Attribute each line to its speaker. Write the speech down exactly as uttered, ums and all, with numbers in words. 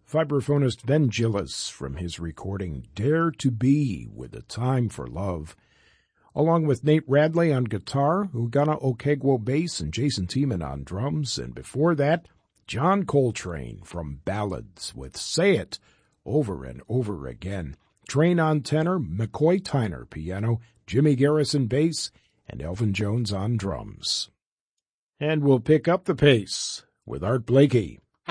Speaker 1: vibraphonist Ben Gillis from his recording Dare to Be with a Time for Love, along with Nate Radley on guitar, Ugana Okegwo bass, and Jason Tiemann on drums, and before that, John Coltrane from Ballads with Say It Over and Over Again, Train on tenor, McCoy Tyner piano, Jimmy Garrison bass, and Elvin Jones on drums. And we'll pick up the pace with Art Blakey.